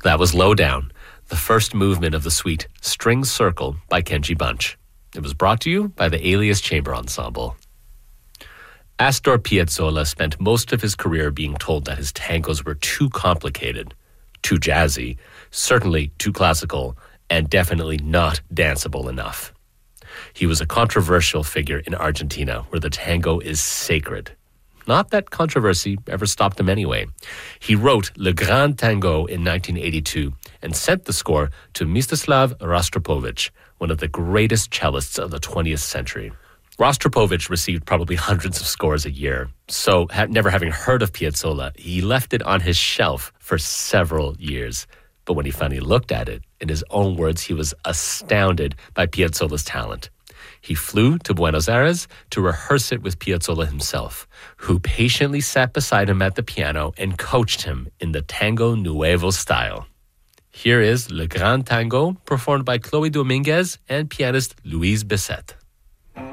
That was Lowdown, the first movement of the suite String Circle by Kenji Bunch. It was brought to you by the Alias Chamber Ensemble. Astor Piazzolla spent most of his career being told that his tangos were too complicated, too jazzy, certainly too classical, and definitely not danceable enough. He was a controversial figure in Argentina, where the tango is sacred. Not that controversy ever stopped him anyway. He wrote Le Grand Tango in 1982 and sent the score to Mstislav Rostropovich, one of the greatest cellists of the 20th century. Rostropovich received probably hundreds of scores a year, so never having heard of Piazzolla, he left it on his shelf for several years. But when he finally looked at it, in his own words, he was astounded by Piazzolla's talent. He flew to Buenos Aires to rehearse it with Piazzolla himself, who patiently sat beside him at the piano and coached him in the Tango Nuevo style. Here is Le Grand Tango, performed by Chloe Dominguez and pianist Louise Bisset.